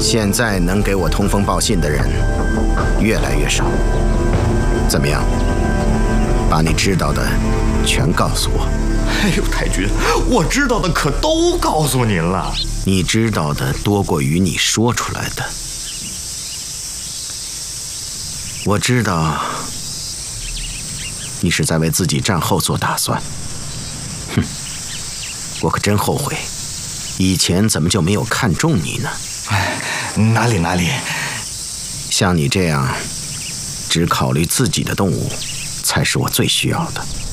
现在能给我通风报信的人越来越少。怎么样？把你知道的全告诉我。 哎呦，太君，我知道的可都告诉您了。 你知道的多过于你说出来的。我知道你是在为自己战后做打算。哼，我可真后悔，以前怎么就没有看中你呢？ 哎，哪里哪里。 像你这样只考虑自己的动物，才是我最需要的。